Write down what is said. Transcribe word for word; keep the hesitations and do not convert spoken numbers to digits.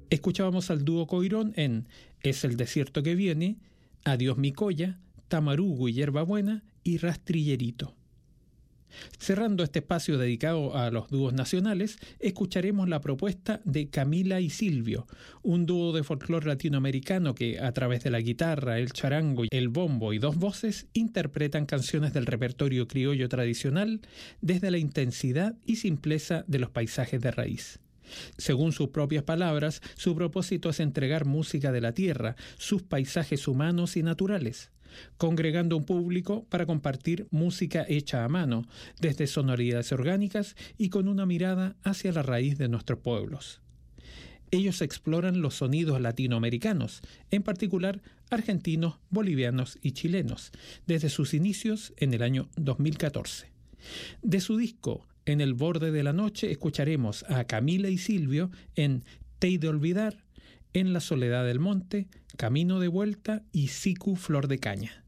Escuchábamos al dúo Coirón en Es el desierto que viene, Adiós mi colla, Tamarugo y Hierbabuena y Rastrillerito. Cerrando este espacio dedicado a los dúos nacionales, escucharemos la propuesta de Camila y Silvio, un dúo de folclore latinoamericano que, a través de la guitarra, el charango, el bombo y dos voces, interpretan canciones del repertorio criollo tradicional desde la intensidad y simpleza de los paisajes de raíz. Según sus propias palabras, su propósito es entregar música de la tierra, sus paisajes humanos y naturales, congregando un público para compartir música hecha a mano, desde sonoridades orgánicas y con una mirada hacia la raíz de nuestros pueblos. Ellos exploran los sonidos latinoamericanos, en particular argentinos, bolivianos y chilenos, desde sus inicios en el año dos mil catorce. De su disco En el borde de la noche escucharemos a Camila y Silvio en Te he de olvidar, En la soledad del monte, Camino de vuelta y Sicu Flor de Caña.